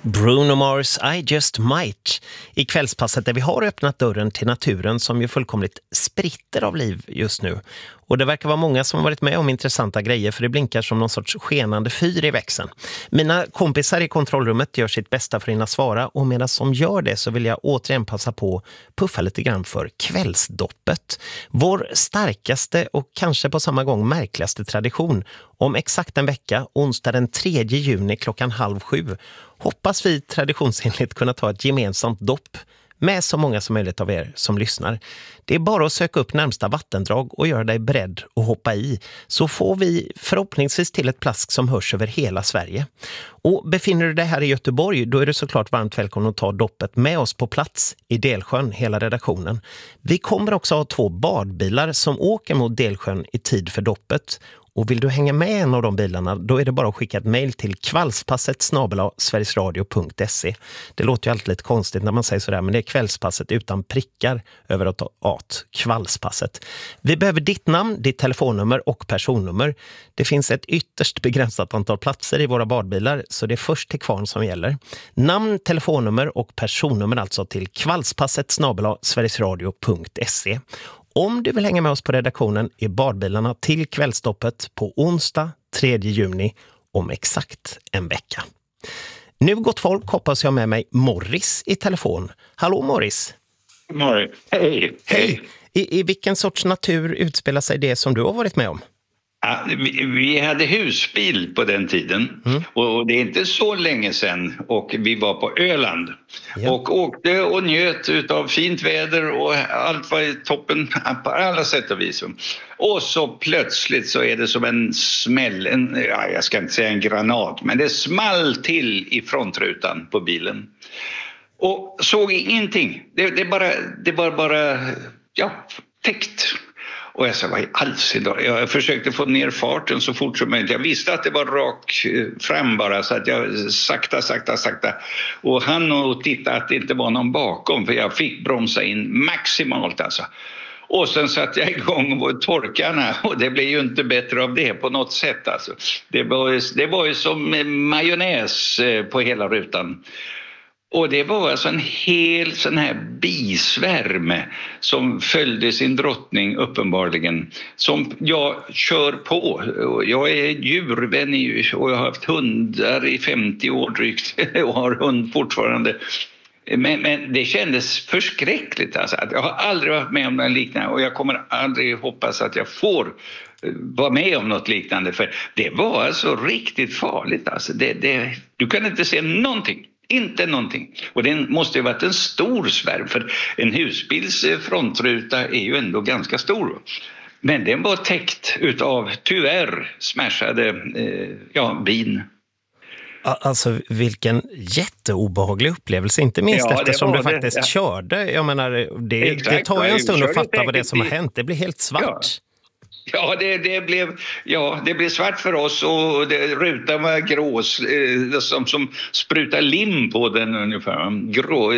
Bruno Mars, I Just Might. I kvällspasset där vi har öppnat dörren till naturen som ju fullkomligt spritter av liv just nu. Och det verkar vara många som har varit med om intressanta grejer för det blinkar som någon sorts skenande fyr i växeln. Mina kompisar i kontrollrummet gör sitt bästa för att hinna svara och medan de gör det så vill jag återigen passa på att puffa lite grann för kvällsdoppet. Vår starkaste och kanske på samma gång märkligaste tradition. Om exakt en vecka, onsdag den 3 juni klockan 6:30, hoppas vi traditionsenligt kunna ta ett gemensamt dopp med så många som möjligt av er som lyssnar. Det är bara att söka upp närmsta vattendrag och göra dig beredd att hoppa i. Så får vi förhoppningsvis till ett plask som hörs över hela Sverige. Och befinner du dig här i Göteborg, då är du såklart varmt välkommen att ta doppet med oss på plats i Delsjön, hela redaktionen. Vi kommer också ha 2 badbilar som åker mot Delsjön i tid för doppet. Och vill du hänga med en av de bilarna, då är det bara att skicka ett mejl till kvällspasset@sverigesradio.se. Det låter ju alltid lite konstigt när man säger sådär, men det är kvällspasset utan prickar över att kvällspasset. Vi behöver ditt namn, ditt telefonnummer och personnummer. Det finns ett ytterst begränsat antal platser i våra badbilar, så det är först till kvarn som gäller. Namn, telefonnummer och personnummer alltså till kvällspasset@sverigesradio.se. Om du vill hänga med oss på redaktionen är badbilarna till kvällstoppet på onsdag 3 juni om exakt en vecka. Nu gott folk hoppas jag med mig Morris i telefon. Hallå Morris! Morris, hej! Hej! I vilken sorts natur utspelar sig det som du har varit med om? Ja, vi hade husbil på den tiden och det är inte så länge sedan och vi var på Öland och åkte och njöt av fint väder och allt var i toppen på alla sätt och vis. Och så plötsligt så är det som en smäll, jag ska inte säga en granat, men det small till i frontrutan på bilen. Och såg ingenting, det var bara täckt. Och jag sa, vad i allsidan? Jag försökte få ner farten så fort som möjligt. Jag visste att det var rak fram bara så att jag sakta. Och han och titta att det inte var någon bakom för jag fick bromsa in maximalt alltså. Och sen satte jag igång torkarna och det blev ju inte bättre av det på något sätt alltså. Det var ju som majonnäs på hela rutan. Och det var alltså en hel sån här bisvärme som följde sin drottning uppenbarligen. Som jag kör på. Jag är djurvän och jag har haft hundar i 50 år drygt och har hund fortfarande. Men det kändes förskräckligt alltså. Jag har aldrig varit med om något liknande och jag kommer aldrig hoppas att jag får vara med om något liknande. För det var alltså riktigt farligt alltså. Du kan inte se någonting. Inte någonting. Och det måste ju ha varit en stor svärm för en husbils frontruta är ju ändå ganska stor. Men den var täckt utav tyvärr smashade bin. Alltså vilken jätteobehaglig upplevelse, inte minst eftersom du faktiskt körde. Jag menar, det tar ju en stund att fatta vad det är som har hänt. Det blir helt svart. Ja, det blev svart för oss och rutan var grå som sprutar lim på den ungefär. Grå,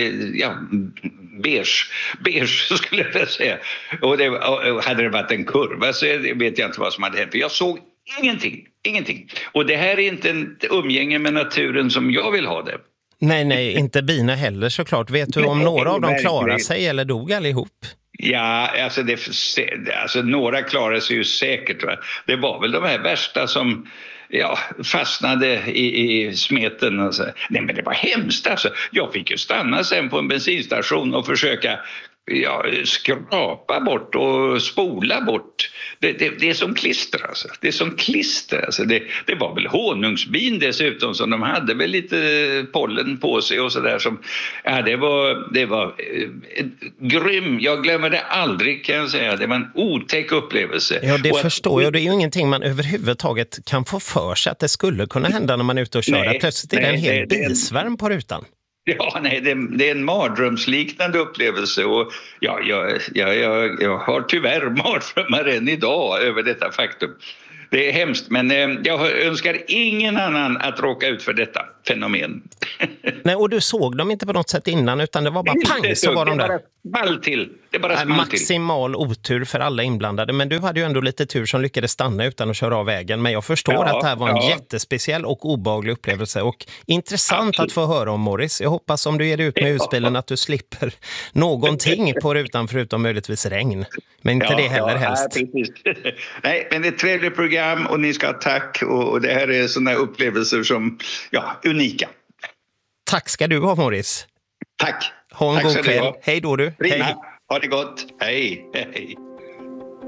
beige skulle jag säga. Och hade det varit en kurva så vet jag inte vad som hade hänt. För jag såg ingenting. Och det här är inte en umgänge med naturen som jag vill ha det. Nej, inte bina heller såklart. Vet du om några av dem klarade sig eller dog allihop? Ja, alltså några klarade sig ju säkert. Va? Det var väl de här värsta som fastnade i smeten. Och så. Nej, men det var hemskt alltså. Jag fick ju stanna sen på en bensinstation och försöka skrapa bort och spola bort. Det är som klister alltså. Det är som klister alltså. Det var väl honungsbin dessutom som de hade väl lite pollen på sig och sådär som det var grym. Jag glömmer det aldrig kan jag säga. Det var en otäck upplevelse. Ja, det förstår jag. Det är ju ingenting man överhuvudtaget kan få för sig att det skulle kunna hända när man är ute och kör. Plötsligt är det en hel bisvärm på rutan. Ja, nej, det är en mardrömsliknande upplevelse och jag har tyvärr mardrömmar än idag över detta faktum. Det är hemskt, men jag önskar ingen annan att råka ut för detta fenomen. Nej, och du såg dem inte på något sätt innan, utan det var bara pang så var de där. Det bara small till. Maximal otur för alla inblandade, men du hade ju ändå lite tur som lyckades stanna utan att köra av vägen. Men jag förstår att det här var en jättespeciell och obehaglig upplevelse och intressant att få höra om, Morris. Jag hoppas om du ger ut med husbilen att du slipper någonting på rutan förutom möjligtvis regn. Men inte det heller helst. Precis. Nej, men det är ett trevligt program och ni ska ha tack och det här är sådana upplevelser som, unika. Tack ska du ha, Morris. Tack. Ha en god kväll. Hej då du. Hej. Ha det gott. Hej.